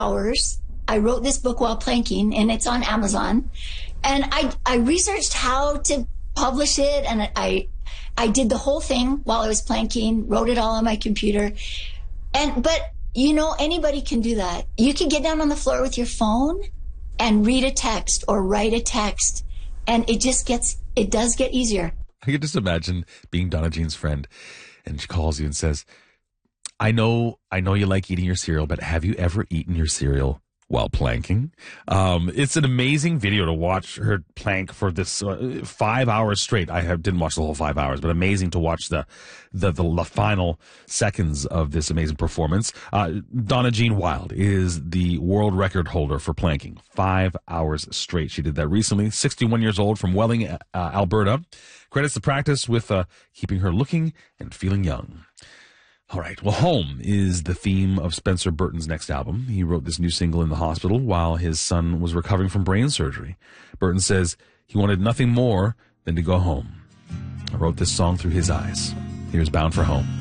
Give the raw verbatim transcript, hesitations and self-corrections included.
hours. I wrote this book while planking, and it's on Amazon. And I, I researched how to publish it, and I, I did the whole thing while I was planking, wrote it all on my computer. And, but, you know, anybody can do that. You can get down on the floor with your phone and read a text or write a text, and it just gets, it does get easier. I can just imagine being Donna Jean's friend, and she calls you and says, I know, I know you like eating your cereal, but have you ever eaten your cereal while planking? Um, it's an amazing video to watch her plank for this uh, five hours straight. I have, didn't watch the whole five hours, but amazing to watch the the, the, the final seconds of this amazing performance. Uh, Donna Jean Wild is the world record holder for planking. Five hours straight. She did that recently. sixty-one years old from Welling, uh, Alberta. Credits the practice with uh, keeping her looking and feeling young. All right. Well, home is the theme of Spencer Burton's next album. He wrote this new single in the hospital while his son was recovering from brain surgery. Burton says he wanted nothing more than to go home. I wrote this song through his eyes. Here's Bound for Home.